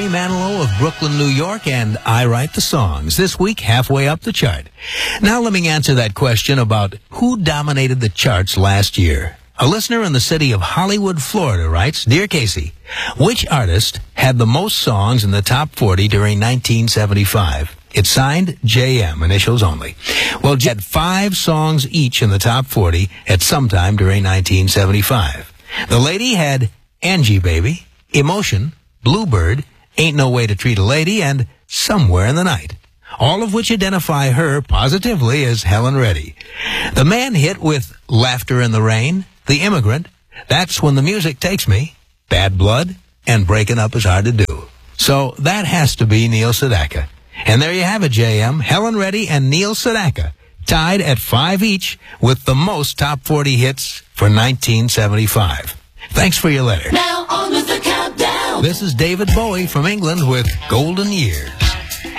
Barry Manilow of Brooklyn, New York, and I Write the Songs. This week, halfway up the chart. Now let me answer that question about who dominated the charts last year. A listener in the city of Hollywood, Florida writes, Dear Casey, which artist had the most songs in the top 40 during 1975? It's signed JM, initials only. Well, had 5 songs each in the top 40 at some time during 1975. The lady had Angie Baby, Emotion, Bluebird, Ain't No Way to Treat a Lady, and Somewhere in the Night, all of which identify her positively as Helen Reddy. The man hit with Laughter in the Rain, The Immigrant, That's When the Music Takes Me, Bad Blood, and Breaking Up Is Hard to Do. So that has to be Neil Sedaka. And there you have it, JM. Helen Reddy and Neil Sedaka tied at 5 each with the most top 40 hits for 1975. Thanks for your letter. Now on with the countdown. This is David Bowie from England with Golden Years.